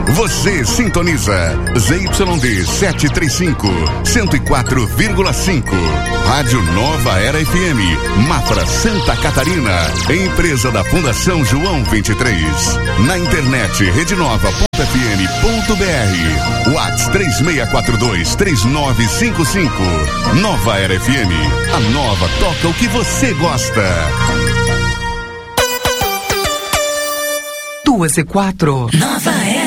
Você sintoniza ZYD 735, 104,5. Rádio Nova Era FM, Mafra, Santa Catarina. Empresa da Fundação João 23. Na internet, redenova.fm.br. Whats 3642-3955. Nova Era FM. A nova toca o que você gosta. 2 e 4. Nova Era.